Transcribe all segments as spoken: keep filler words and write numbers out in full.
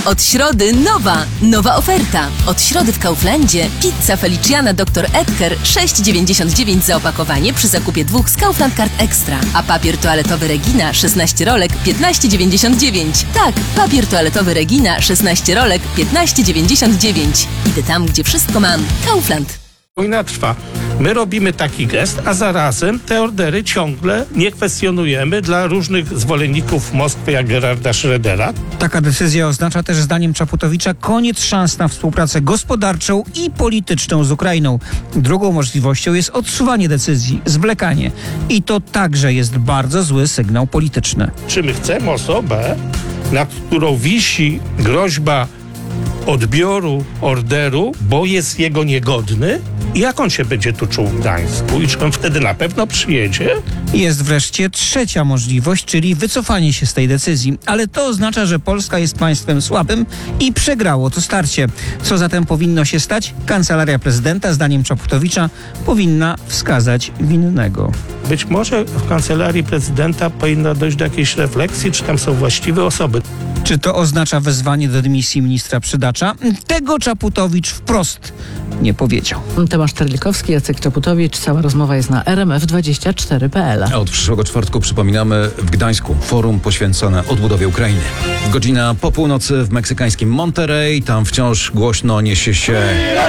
Od środy nowa, nowa oferta. Od środy w Kauflandzie pizza Feliciana doktor Edgar sześć dziewięćdziesiąt dziewięć za opakowanie przy zakupie dwóch z Kaufland Card Extra. A papier toaletowy Regina szesnaście rolek piętnaście dziewięćdziesiąt dziewięć. Tak, papier toaletowy Regina szesnaście rolek piętnaście dziewięćdziesiąt dziewięć. Idę tam, gdzie wszystko mam. Kaufland. Wojna trwa. My robimy taki gest, a zarazem te ordery ciągle nie kwestionujemy dla różnych zwolenników Moskwy, jak Gerarda Schrödera. Taka decyzja oznacza też, zdaniem Czaputowicza, koniec szans na współpracę gospodarczą i polityczną z Ukrainą. Drugą możliwością jest odsuwanie decyzji, zwlekanie. I to także jest bardzo zły sygnał polityczny. Czy my chcemy osobę, nad którą wisi groźba odbioru orderu, bo jest jego niegodny? I jak on się będzie tu czuł w Gdańsku? I czy on wtedy na pewno przyjedzie? Jest wreszcie trzecia możliwość, czyli wycofanie się z tej decyzji. Ale to oznacza, że Polska jest państwem słabym i przegrało to starcie. Co zatem powinno się stać? Kancelaria Prezydenta, zdaniem Czaputowicza, powinna wskazać winnego. Być może w Kancelarii Prezydenta powinno dojść do jakiejś refleksji, czy tam są właściwe osoby. Czy to oznacza wezwanie do dymisji ministra Przydacza? Tego Czaputowicz wprost nie powiedział. Tomasz Terlikowski, Jacek Czaputowicz. Cała rozmowa jest na r m f dwadzieścia cztery kropka p l. A od przyszłego czwartku, przypominamy, w Gdańsku forum poświęcone odbudowie Ukrainy. Godzina po północy w meksykańskim Monterrey. Tam wciąż głośno niesie się...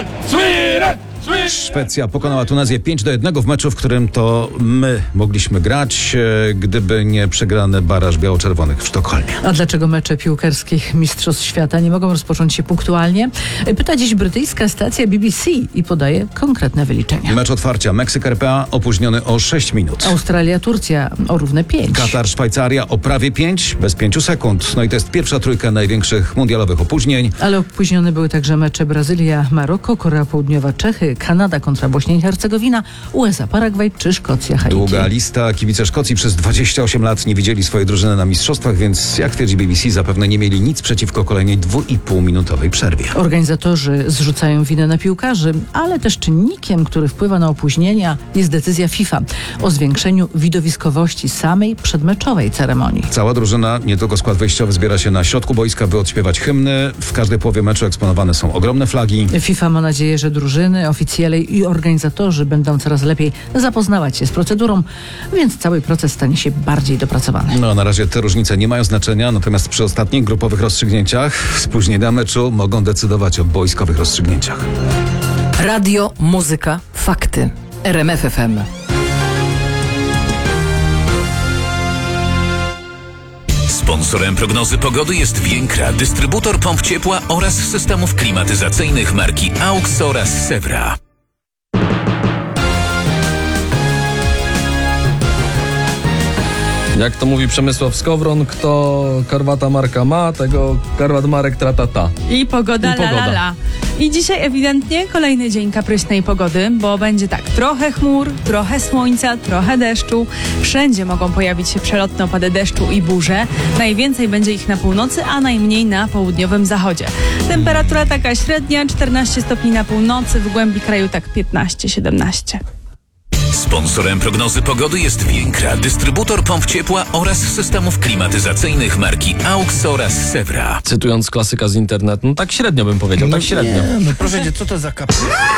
Szwecja pokonała Tunezję pięć do jednego w meczu, w którym to my mogliśmy grać, gdyby nie przegrany baraż biało-czerwonych w Sztokholmie. A dlaczego mecze piłkarskich Mistrzostw Świata nie mogą rozpocząć się punktualnie? Pyta dziś brytyjska stacja B B C i podaje konkretne wyliczenia. Mecz otwarcia Meksyk R P A opóźniony o sześć minut. Australia, Turcja o równe pięć. Katar, Szwajcaria o prawie pięć, bez pięciu sekund. No i to jest pierwsza trójka największych mundialowych opóźnień. Ale opóźnione były także mecze Brazylia, Maroko, Korea Południowa, Czechy, Kanada kontra Bośnia i Hercegowina, U S A, Paragwaj czy Szkocja, Haiti. Długa lista. Kibice Szkocji przez dwadzieścia osiem lat nie widzieli swojej drużyny na mistrzostwach, więc jak twierdzi B B C, zapewne nie mieli nic przeciwko kolejnej dwu i pół minutowej przerwie. Organizatorzy zrzucają winę na piłkarzy, ale też czynnikiem, który wpływa na opóźnienia, jest decyzja FIFA o zwiększeniu widowiskowości samej przedmeczowej ceremonii. Cała drużyna, nie tylko skład wyjściowy, zbiera się na środku boiska, by odśpiewać hymny. W każdej połowie meczu eksponowane są ogromne flagi. FIFA ma nadzieję, że drużyny, oficjele i organizatorzy będą coraz lepiej zapoznawać się z procedurą, więc cały proces stanie się bardziej dopracowany. No, na razie te różnice nie mają znaczenia, natomiast przy ostatnich grupowych rozstrzygnięciach spóźnienia meczu mogą decydować o boiskowych rozstrzygnięciach. Radio, muzyka, fakty. R M F F M. Sponsorem prognozy pogody jest Więkra, dystrybutor pomp ciepła oraz systemów klimatyzacyjnych marki AUX oraz Sewra. Jak to mówi Przemysław Skowron, kto karwata Marka ma, tego karwat Marek tratata. I pogoda, I pogoda. la la la. I dzisiaj ewidentnie kolejny dzień kapryśnej pogody, bo będzie tak, trochę chmur, trochę słońca, trochę deszczu. Wszędzie mogą pojawić się przelotne opady deszczu i burze. Najwięcej będzie ich na północy, a najmniej na południowym zachodzie. Temperatura taka średnia, czternaście stopni na północy, w głębi kraju tak piętnaście siedemnaście. Sponsorem prognozy pogody jest Więkra, dystrybutor pomp ciepła oraz systemów klimatyzacyjnych marki AUX oraz Sewra. Cytując klasyka z internetu, no tak średnio bym powiedział, tak średnio. Nie, no proszę cię, co to za kapryś?